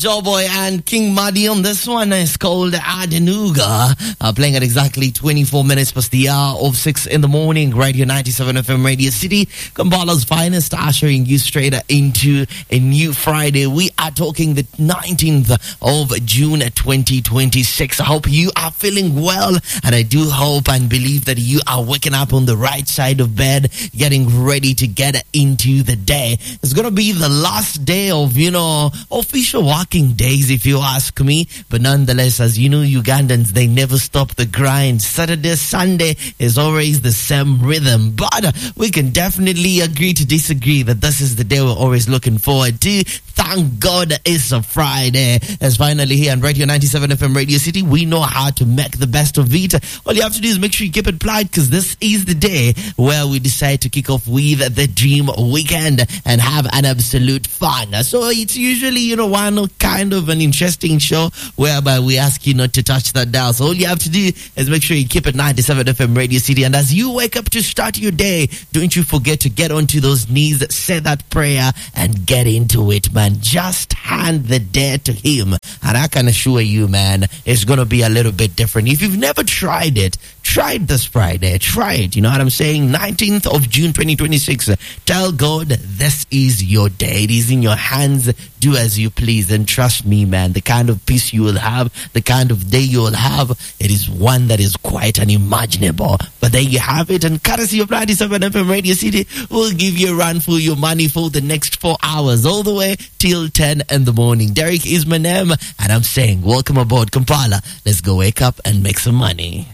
Joeboy and King Muddy on this one is called Adenuga. Playing at exactly 24 minutes past the hour of 6 in the morning. Radio 97 FM Radio City, Kampala's finest, ushering you straight into a new Friday. We are talking the 19th of June 2026. I hope you are feeling well, and I do hope and believe that you are waking up on the right side of bed, getting ready to get into the day. It's going to be the last day of, official working days, if you ask me. But nonetheless, as you know, Ugandans, they never stop the grind. Saturday, Sunday is always the same rhythm. But we can definitely agree to disagree that this is the day we're always looking forward to. Thank God it's a Friday. It's finally here on Radio 97 FM Radio City. We know how to make the best of it. All you have to do is make sure you keep it plied, because this is the day where we decide to kick off with the Dream Weekend and have an absolute fun. So it's usually, one kind of an interesting show whereby we ask you not to touch that dial. So all you have to do is make sure you keep it 97 FM Radio City. And as you wake up to start your day, don't you forget to get onto those knees, say that prayer, and get into it, man. Just hand the day to him. And I can assure you, man, it's going to be a little bit different. If you've never tried it, try it this Friday. Try it. You know what I'm saying? 19th of June 2026. Tell God this is your day. It is in your hands. Do as you please. And trust me, man, the kind of peace you will have, the kind of day you will have, it is one that is quite unimaginable. But there you have it. And courtesy of 97 FM Radio City, we'll give you a run for your money for the next 4 hours, all the way till 10 in the morning. Derek is my name, and I'm saying welcome aboard Kampala. Let's go wake up and make some money.